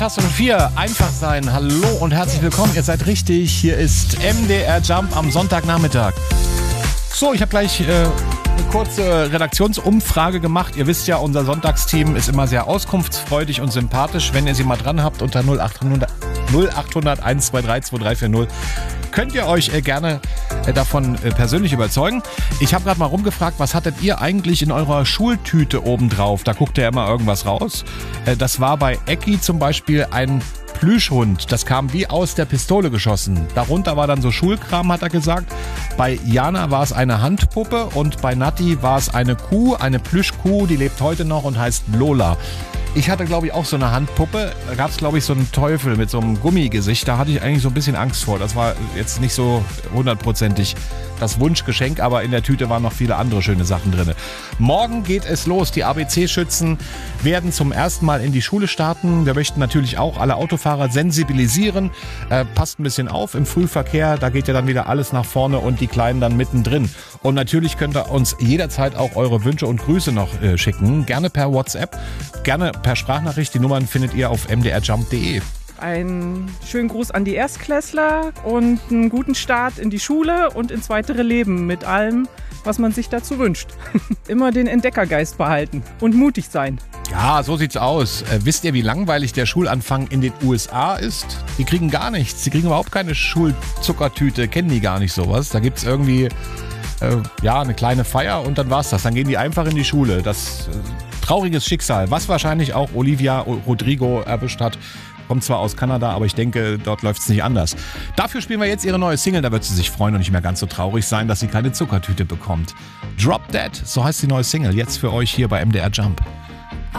Taste 4, einfach sein. Hallo und herzlich willkommen. Ihr seid richtig. Hier ist MDR Jump am Sonntagnachmittag. So, ich habe gleich eine kurze Redaktionsumfrage gemacht. Ihr wisst ja, unser Sonntagsteam ist immer sehr auskunftsfreudig und sympathisch. Wenn ihr sie mal dran habt, unter 0800 123 2340 könnt ihr euch gerne davon persönlich überzeugen. Ich habe gerade mal rumgefragt, was hattet ihr eigentlich in eurer Schultüte obendrauf? Da guckt ja immer irgendwas raus. Das war bei Ecki zum Beispiel ein Plüschhund. Das kam wie aus der Pistole geschossen. Darunter war dann so Schulkram, hat er gesagt. Bei Jana war es eine Handpuppe und bei Natti war es eine Kuh, eine Plüschkuh, die lebt heute noch und heißt Lola. Ich hatte, glaube ich, auch so eine Handpuppe. Da gab es, glaube ich, so einen Teufel mit so einem Gummigesicht. Da hatte ich eigentlich so ein bisschen Angst vor. Das war jetzt nicht so hundertprozentig das Wunschgeschenk, aber in der Tüte waren noch viele andere schöne Sachen drin. Morgen geht es los. Die ABC-Schützen werden zum ersten Mal in die Schule starten. Wir möchten natürlich auch alle Autofahrer sensibilisieren. Passt ein bisschen auf im Frühverkehr. Da geht ja dann wieder alles nach vorne und die Kleinen dann mittendrin. Und natürlich könnt ihr uns jederzeit auch eure Wünsche und Grüße noch schicken. Gerne per WhatsApp, gerne per Sprachnachricht. Die Nummern findet ihr auf mdrjump.de. Einen schönen Gruß an die Erstklässler und einen guten Start in die Schule und ins weitere Leben mit allem, was man sich dazu wünscht. Immer den Entdeckergeist behalten und mutig sein. Ja, so sieht's aus. Wisst ihr, wie langweilig der Schulanfang in den USA ist? Die kriegen gar nichts. Die kriegen überhaupt keine Schulzuckertüte, kennen die gar nicht sowas. Da gibt's irgendwie eine kleine Feier und dann war's das. Dann gehen die einfach in die Schule. Das trauriges Schicksal, was wahrscheinlich auch Olivia Rodrigo erwischt hat. Kommt zwar aus Kanada, aber ich denke, dort läuft es nicht anders. Dafür spielen wir jetzt ihre neue Single. Da wird sie sich freuen und nicht mehr ganz so traurig sein, dass sie keine Zuckertüte bekommt. Drop Dead, so heißt die neue Single. Jetzt für euch hier bei MDR Jump.